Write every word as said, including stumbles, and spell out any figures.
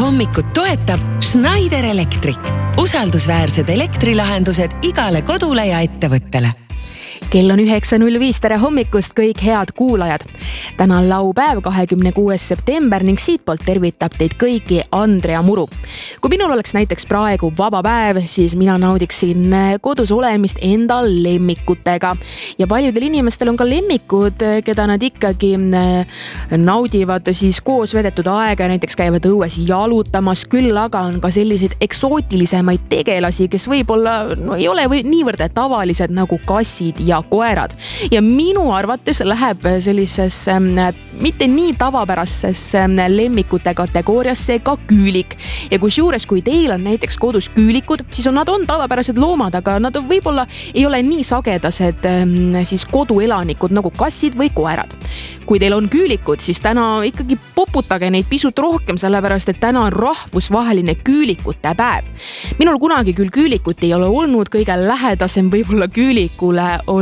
hommikut toetab Schneider Electric. Usaldusväärsed elektrilahendused igale kodule ja ettevõttele. Kell on üheksa null viis, tere hommikust kõik head kuulajad. Täna on laupäev, kahekümne kuues september ning siitpoolt tervitab teid kõiki Andrea Muru. Kui minul oleks näiteks praegu vaba päev, siis mina naudiksin kodus olemist enda lemmikutega. Ja paljudel inimestel on ka lemmikud, keda nad ikkagi naudivad siis koos vedetud aega, näiteks käivad õues jalutamas, küll aga on ka selliseid eksootilisemaid tegelasi, kes võib-olla no, ei ole või niivõrd tavalised nagu kassid ja koerad. Ja minu arvates läheb sellisesse mitte nii tavapärasesse lemmikute kategooriasse ka küülik. Ja kusjuures, kui teil on näiteks kodus küülikud, siis on, nad on tavapärased loomad, aga nad võib-olla ei ole nii sagedased siis koduelanikud nagu kassid või koerad. Kui teil on küülikud, siis täna ikkagi poputage neid pisut rohkem, sellepärast et täna on rahvusvaheline küülikute päev. Minul kunagi küll küülikut ei ole olnud, kõige lähedasem võib-olla küülikule on